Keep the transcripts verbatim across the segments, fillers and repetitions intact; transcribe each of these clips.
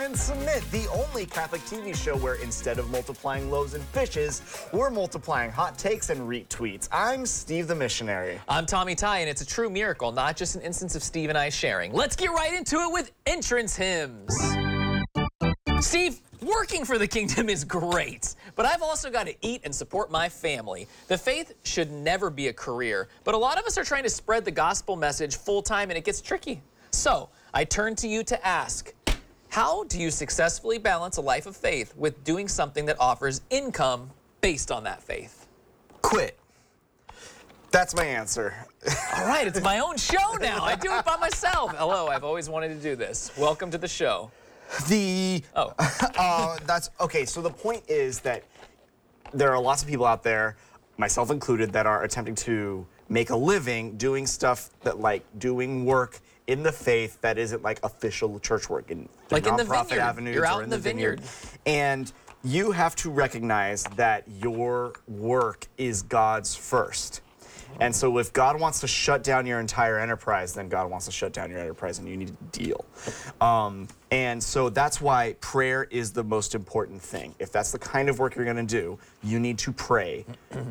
And Submit, the only Catholic T V show where instead of multiplying loaves and fishes, we're multiplying hot takes and retweets. I'm Steve the Missionary. I'm Tommy Ty, and it's a true miracle, not just an instance of Steve and I sharing. Let's get right into it with entrance hymns. Steve, working for the kingdom is great, but I've also got to eat and support my family. The faith should never be a career, but a lot of us are trying to spread the gospel message full-time, and it gets tricky. So I turn to you to ask, how do you successfully balance a life of faith with doing something that offers income based on that faith? Quit. That's my answer. All right, it's my own show now. I do it by myself. Hello, I've always wanted to do this. Welcome to the show. The, oh. uh, that's, okay, so the point is that there are lots of people out there, myself included, that are attempting to make a living doing stuff that, like, doing work in the faith that isn't like official church work in the like in the nonprofit vineyard. avenues You're out or in in the, the vineyard. vineyard. And you have to recognize that your work is God's first. And so if God wants to shut down your entire enterprise, then God wants to shut down your enterprise and you need to deal. Um, and so that's why prayer is the most important thing. If that's the kind of work you're going to do, you need to pray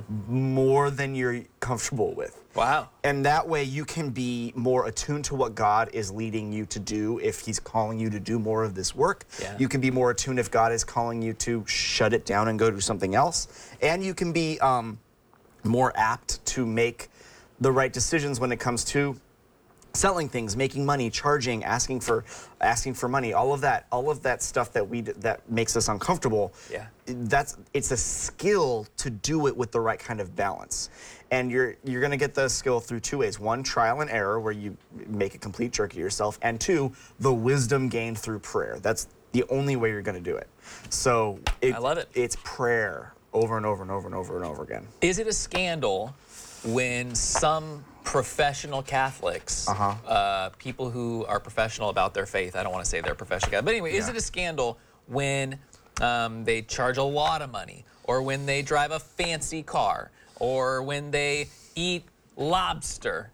more than you're comfortable with. Wow. And that way you can be more attuned to what God is leading you to do. If he's calling you to do more of this work, yeah. you can be more attuned if God is calling you to shut it down and go do something else. And you can be um, more apt to make the right decisions when it comes to selling things, making money, charging, asking for asking for money, all of that, all of that stuff that we that makes us uncomfortable. Yeah. That's it's a skill to do it with the right kind of balance. And you're you're going to get the skill through two ways. One, trial and error, where you make a complete jerk of yourself, and two, the wisdom gained through prayer. That's the only way you're going to do it. So it, I love it. It's prayer over and over and over and over and over again. Is it a scandal when some professional Catholics, uh-huh. uh, people who are professional about their faith, I don't want to say they're professional Catholic, but anyway, yeah. is it a scandal when um, they charge a lot of money, or when they drive a fancy car, or when they eat lobster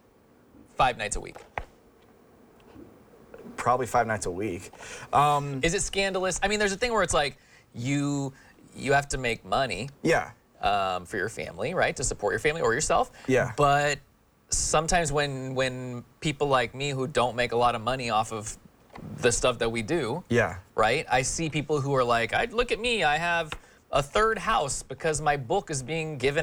five nights a week? Probably five nights a week. Um, is it scandalous? I mean, there's a thing where it's like you you have to make money. Yeah. Um, for your family, right? To support your family or yourself. Yeah. But sometimes when when people like me who don't make a lot of money off of the stuff that we do, yeah, right? I see people who are like, I look at me, I have a third house because my book is being given